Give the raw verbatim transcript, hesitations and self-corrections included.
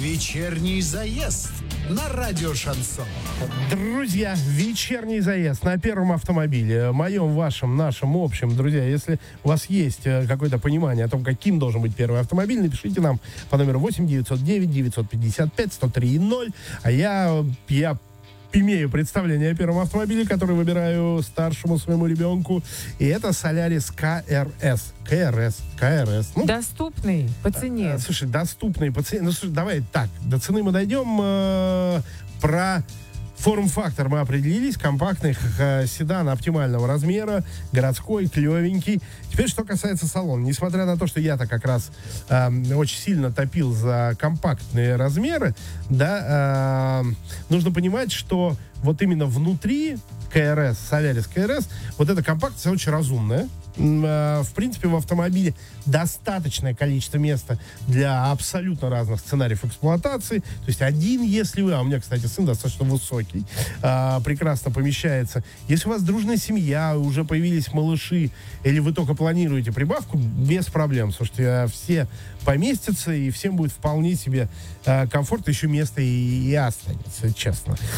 Вечерний заезд на радио Шансон. Друзья, вечерний заезд на первом автомобиле, моем, вашем, нашем, общем. Друзья, если у вас есть какое-то понимание о том, каким должен быть первый автомобиль, напишите нам по номеру восемь девятьсот девять девятьсот пятьдесят пять сто три ноль. А я, я имею представление о первом автомобиле, который выбираю старшему своему ребенку. И это Solaris ка эр эс. ка эр эс. ка эр эс. Ну, доступный по цене. А, слушай, доступный по цене. Ну, слушай, давай так, до цены мы дойдем. Э, про форм-фактор мы определились. Компактный э, седан оптимального размера, городской, клевенький. Теперь, что касается салона. Несмотря на то, что я-то как раз э, очень сильно топил за компактные размеры, да, э, нужно понимать, что вот именно внутри ка эр эс, Solaris ка эр эс, вот эта компактность очень разумная. В принципе, в автомобиле достаточное количество места для абсолютно разных сценариев эксплуатации. То есть один, если вы, а у меня, кстати, сын достаточно высокий, прекрасно помещается. Если у вас дружная семья, уже появились малыши, или вы только планируете прибавку, без проблем. Слушайте, все поместятся, и всем будет вполне себе комфортно, еще место и, и останется, честно.